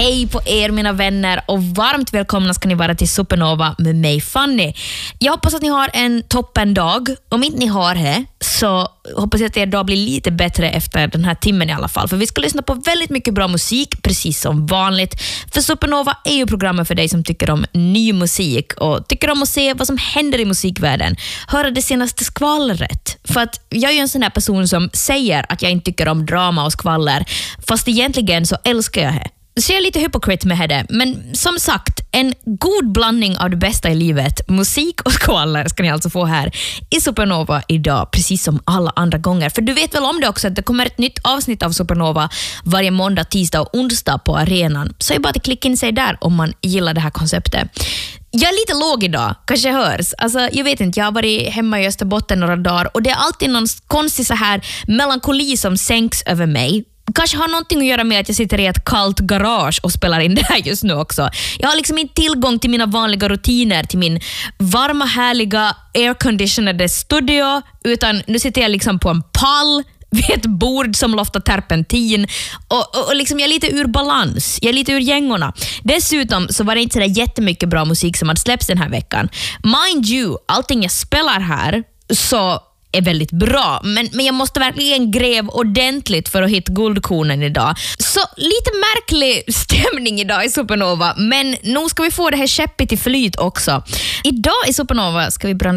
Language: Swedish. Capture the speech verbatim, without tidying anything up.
hej på er mina vänner och varmt välkomna ska ni vara till Supernova med mig Fanny. Jag hoppas att ni har en toppen dag. Om inte ni har det så hoppas jag att er dag blir lite bättre efter den här timmen i alla fall. För vi ska lyssna på väldigt mycket bra musik precis som vanligt. För Supernova är ju programmet för dig som tycker om ny musik och tycker om att se vad som händer i musikvärlden. Höra det senaste skvallret. För att jag är ju en sån här person som säger att jag inte tycker om drama och skvaller. Fast egentligen så älskar jag det. Så jag är lite hypokrit med det. Men som sagt, en god blandning av det bästa i livet. Musik och skvaller ska ni alltså få här i Supernova idag. Precis som alla andra gånger. För du vet väl om det också att det kommer ett nytt avsnitt av Supernova varje måndag, tisdag och onsdag på arenan. Så är bara att klicka in sig där om man gillar det här konceptet. Jag är lite låg idag, kanske hörs. Alltså, jag vet inte, jag har varit hemma i Österbotten några dagar och det är alltid någon konstig så här melankoli som sänks över mig. Kanske har någonting att göra med att jag sitter i ett kallt garage och spelar in det här just nu också. Jag har liksom inte tillgång till mina vanliga rutiner, till min varma, härliga, airconditionade studio, utan nu sitter jag liksom på en pall vid ett bord som loftar terpentin och, och, och liksom jag är lite ur balans, jag är lite ur gängorna. Dessutom så var det inte så där jättemycket bra musik som hade släppts den här veckan. Mind you, allting jag spelar här så är väldigt bra, men, men jag måste verkligen gräva ordentligt för att hitta guldkornen idag. Så lite märklig stämning idag i Supernova, men nu ska vi få det här käppigt i flyt också. Idag i Supernova ska vi branda